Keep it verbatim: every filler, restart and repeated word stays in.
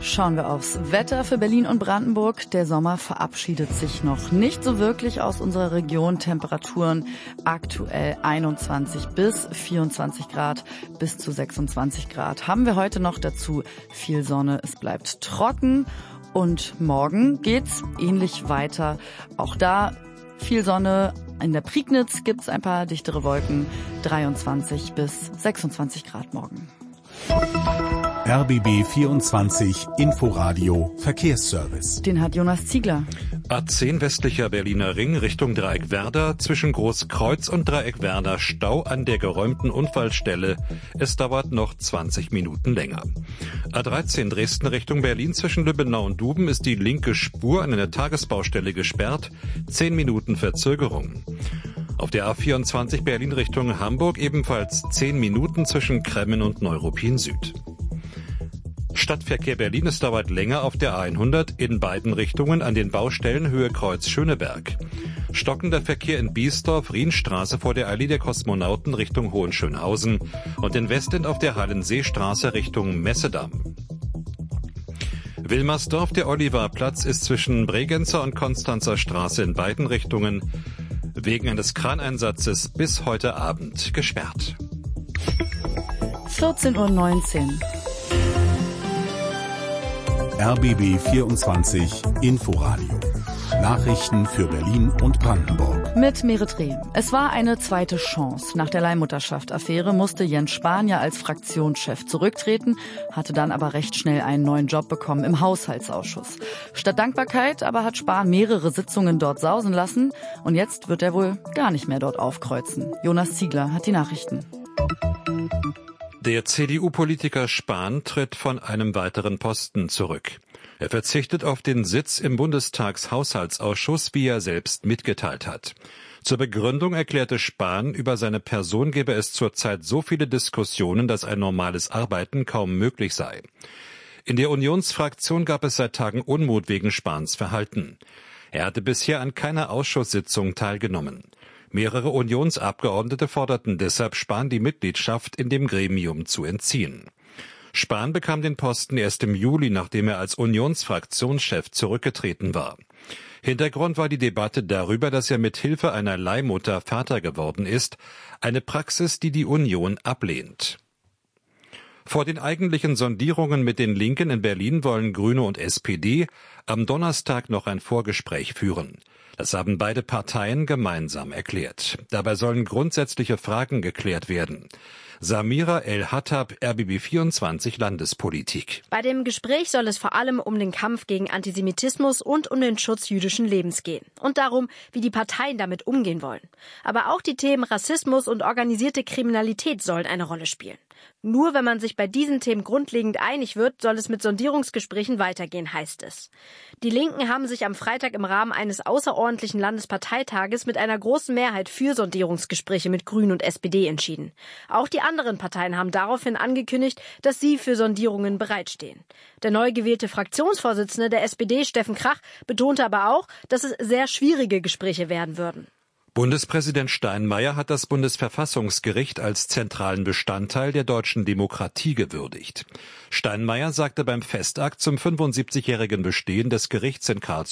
Schauen wir aufs Wetter für Berlin und Brandenburg. Der Sommer verabschiedet sich noch nicht so wirklich aus unserer Region. Temperaturen aktuell einundzwanzig bis vierundzwanzig Grad, bis zu sechsundzwanzig Grad haben wir heute noch. Dazu viel Sonne, es bleibt trocken und morgen geht's ähnlich weiter. Auch da viel Sonne. In der Prignitz gibt's ein paar dichtere Wolken. dreiundzwanzig bis sechsundzwanzig Grad morgen. R B B vierundzwanzig Inforadio Verkehrsservice. Den hat Jonas Ziegler. A zehn westlicher Berliner Ring Richtung Dreieck Werder, zwischen Großkreuz und Dreieck Werder Stau an der geräumten Unfallstelle. Es dauert noch zwanzig Minuten länger. A dreizehn Dresden Richtung Berlin, zwischen Lübbenau und Duben ist die linke Spur an einer Tagesbaustelle gesperrt. zehn Minuten Verzögerung. Auf der A vierundzwanzig Berlin Richtung Hamburg ebenfalls zehn Minuten zwischen Kremmen und Neuruppin Süd. Stadtverkehr Berlin, es dauert länger auf der A hundert in beiden Richtungen an den Baustellen Höhe Kreuz Schöneberg. Stockender Verkehr in Biesdorf, Rienstraße vor der Allee der Kosmonauten Richtung Hohenschönhausen und in Westend auf der Hallenseestraße Richtung Messedamm. Wilmersdorf, der Olivarplatz ist zwischen Bregenzer und Konstanzer Straße in beiden Richtungen wegen eines Kraneinsatzes bis heute Abend gesperrt. vierzehn Uhr neunzehn. R B B vierundzwanzig Inforadio. Nachrichten für Berlin und Brandenburg. Mit Merit Reh. Es war eine zweite Chance. Nach der Leihmutterschaft-Affäre musste Jens Spahn ja als Fraktionschef zurücktreten, hatte dann aber recht schnell einen neuen Job bekommen im Haushaltsausschuss. Statt Dankbarkeit aber hat Spahn mehrere Sitzungen dort sausen lassen und jetzt wird er wohl gar nicht mehr dort aufkreuzen. Jonas Ziegler hat die Nachrichten. Der C D U-Politiker Spahn tritt von einem weiteren Posten zurück. Er verzichtet auf den Sitz im Bundestagshaushaltsausschuss, wie er selbst mitgeteilt hat. Zur Begründung erklärte Spahn, über seine Person gebe es zurzeit so viele Diskussionen, dass ein normales Arbeiten kaum möglich sei. In der Unionsfraktion gab es seit Tagen Unmut wegen Spahns Verhalten. Er hatte bisher an keiner Ausschusssitzung teilgenommen. Mehrere Unionsabgeordnete forderten deshalb, Spahn die Mitgliedschaft in dem Gremium zu entziehen. Spahn bekam den Posten erst im Juli, nachdem er als Unionsfraktionschef zurückgetreten war. Hintergrund war die Debatte darüber, dass er mit Hilfe einer Leihmutter Vater geworden ist, eine Praxis, die die Union ablehnt. Vor den eigentlichen Sondierungen mit den Linken in Berlin wollen Grüne und S P D am Donnerstag noch ein Vorgespräch führen. Das haben beide Parteien gemeinsam erklärt. Dabei sollen grundsätzliche Fragen geklärt werden. Samira El-Hattab, R B B vierundzwanzig Landespolitik. Bei dem Gespräch soll es vor allem um den Kampf gegen Antisemitismus und um den Schutz jüdischen Lebens gehen. Und darum, wie die Parteien damit umgehen wollen. Aber auch die Themen Rassismus und organisierte Kriminalität sollen eine Rolle spielen. Nur wenn man sich bei diesen Themen grundlegend einig wird, soll es mit Sondierungsgesprächen weitergehen, heißt es. Die Linken haben sich am Freitag im Rahmen eines außerordentlichen Landesparteitages mit einer großen Mehrheit für Sondierungsgespräche mit Grünen und S P D entschieden. Auch die anderen Parteien haben daraufhin angekündigt, dass sie für Sondierungen bereitstehen. Der neu gewählte Fraktionsvorsitzende der S P D, Steffen Krach, betonte aber auch, dass es sehr schwierige Gespräche werden würden. Bundespräsident Steinmeier hat das Bundesverfassungsgericht als zentralen Bestandteil der deutschen Demokratie gewürdigt. Steinmeier sagte beim Festakt zum fünfundsiebzigjährigen Bestehen des Gerichts in Karlsruhe,